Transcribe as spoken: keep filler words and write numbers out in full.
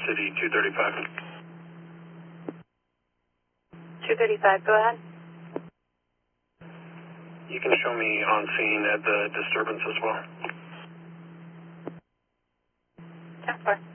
City two thirty-five. two thirty-five, go ahead. You can show me on scene at the disturbance as well. ten four.